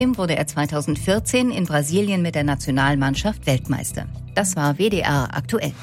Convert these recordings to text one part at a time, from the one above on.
Wurde er 2014 in Brasilien mit der Nationalmannschaft Weltmeister. Das war WDR aktuell.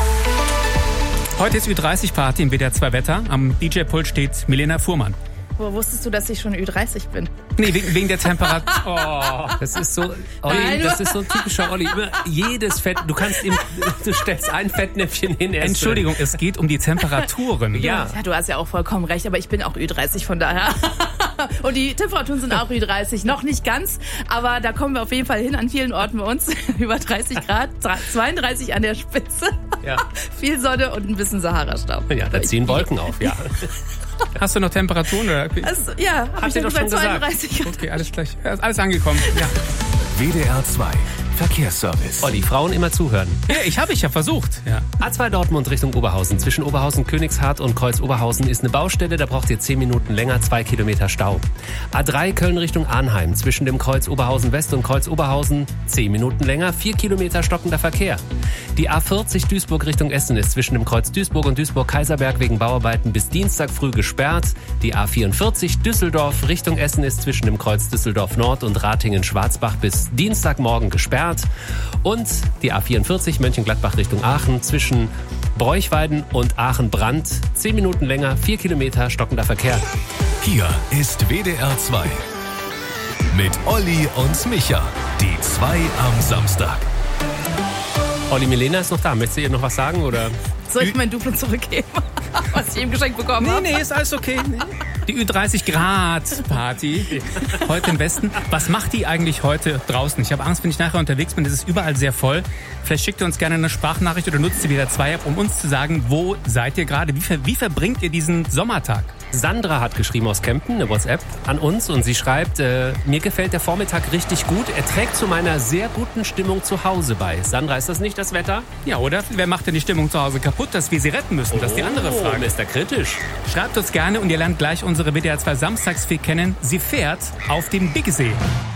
Heute ist Ü30-Party im WDR 2 Wetter. Am DJ-Pult steht Milena Fuhrmann. Woher wusstest du, dass ich schon Ü30 bin? Nee, wegen der Temperatur. Oh, das ist so, Olli, das ist so ein typischer Olli. Immer jedes Fett, du stellst ein Fettnäpfchen hin. Entschuldigung, es geht um die Temperaturen. Ja, du hast ja auch vollkommen recht, aber ich bin auch Ü30, von daher. Und die Temperaturen sind auch Ü30, noch nicht ganz, aber da kommen wir auf jeden Fall hin an vielen Orten bei uns. Über 30 Grad, 32 an der Spitze. Ja. Viel Sonne und ein bisschen Sahara-Staub. Ja, da ziehen Wolken auf, ja. Hast du noch Temperaturen? Oder? Also, ja, habe ich dir doch schon gesagt. 32 Grad. Okay, alles gleich. Alles angekommen. Ja. WDR 2 Verkehrsservice. Olli, Frauen immer zuhören. Ja, ich habe ja versucht. Ja. A2 Dortmund Richtung Oberhausen. Zwischen Oberhausen, Königshardt und Kreuz-Oberhausen ist eine Baustelle. Da braucht ihr 10 Minuten länger, 2 Kilometer Stau. A3 Köln Richtung Arnheim. Zwischen dem Kreuz Oberhausen West und Kreuz Oberhausen 10 Minuten länger, 4 Kilometer stockender Verkehr. Die A40 Duisburg Richtung Essen ist zwischen dem Kreuz Duisburg und Duisburg-Kaiserberg wegen Bauarbeiten bis Dienstag früh gesperrt. Die A44 Düsseldorf Richtung Essen ist zwischen dem Kreuz Düsseldorf Nord und Ratingen-Schwarzbach bis Dienstagmorgen gesperrt. Und die A44 Mönchengladbach Richtung Aachen zwischen Bräuchweiden und Aachen-Brand 10 Minuten länger, 4 Kilometer stockender Verkehr. Hier ist WDR 2 mit Olli und Micha. Die 2 am Samstag. Olli, Milena ist noch da. Möchtest du ihr noch was sagen? Oder? Soll ich mein Duplo zurückgeben, was ich ihm geschenkt bekommen habe? Nee, ist alles okay. Die Ü30-Grad-Party heute im Westen. Was macht die eigentlich heute draußen? Ich habe Angst, wenn ich nachher unterwegs bin, es ist überall sehr voll. Vielleicht schickt ihr uns gerne eine Sprachnachricht oder nutzt die WDR 2 App, um uns zu sagen, wo seid ihr gerade? Wie verbringt ihr diesen Sommertag? Sandra hat geschrieben aus Kempten, eine WhatsApp an uns, und sie schreibt, mir gefällt der Vormittag richtig gut. Er trägt zu meiner sehr guten Stimmung zu Hause bei. Sandra, ist das nicht das Wetter? Ja, oder? Wer macht denn die Stimmung zu Hause kaputt, dass wir sie retten müssen? Das ist die andere Frage. Mr. Kritisch. Schreibt uns gerne und ihr lernt gleich unsere WDR 2 Samstagsfee kennen. Sie fährt auf dem Biggesee.